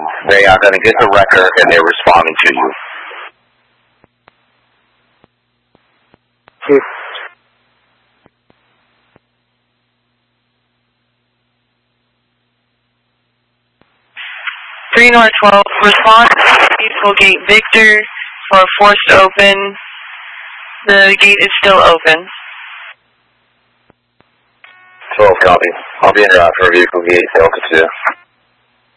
They are going to get the wrecker, and they're responding to you. Chief. 3 North 12, response to Peaceful Gate Victor for forced open. The gate is still open. 12 copy. I'll be in route for vehicle gate Delta 2.